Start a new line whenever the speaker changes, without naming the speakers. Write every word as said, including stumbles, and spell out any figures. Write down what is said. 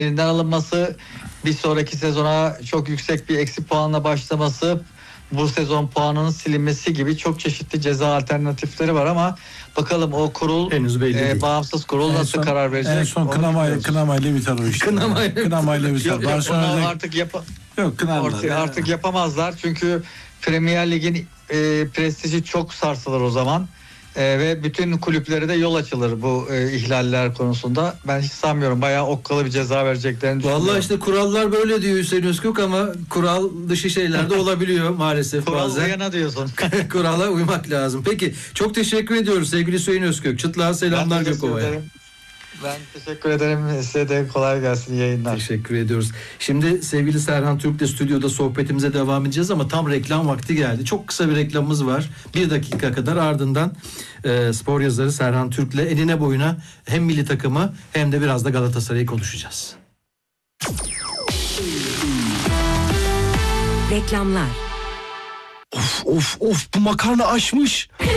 elinden alınması, bir sonraki sezona çok yüksek bir eksi puanla başlaması, bu sezon puanının silinmesi gibi çok çeşitli ceza alternatifleri var ama bakalım o kurul,
henüz belli
e,
değil.
bağımsız kurul
En
nasıl
son-
karar verecek?
En son
onu
kınamayla,
bilmiyoruz.
kınamayla biter o iş.
Kınamayla-
Kınamayla biter.
Yok, yok, onu
Barcelona'da
artık yap
yok kınarlar.
artık,
ya.
artık yapamazlar çünkü Premier Lig'in e, prestiji çok sarsılır o zaman. E, ve bütün kulüplere de yol açılır bu e, ihlaller konusunda. Ben hiç sanmıyorum. Bayağı okkalı bir ceza vereceklerini düşünüyorum.
Vallahi işte kurallar böyle diyor Hüseyin Özkök ama kural dışı şeyler de olabiliyor maalesef
Kural
bazen.
uyana diyorsun.
Kurala uymak lazım. Peki çok teşekkür ediyoruz sevgili Hüseyin Özkök. Çıtlığa selamlar
Ben teşekkür
Gökova'ya.
ederim. Ben teşekkür ederim. Size de kolay gelsin, yayınlar.
Teşekkür ediyoruz. Şimdi sevgili Serhan Türk'le stüdyoda sohbetimize devam edeceğiz ama tam reklam vakti geldi. Çok kısa bir reklamımız var. Bir dakika kadar, ardından e, spor yazarı Serhan Türk'le enine boyuna hem milli takımı hem de biraz da Galatasaray'ı konuşacağız.
Reklamlar.
Of of of bu makarna aşmış.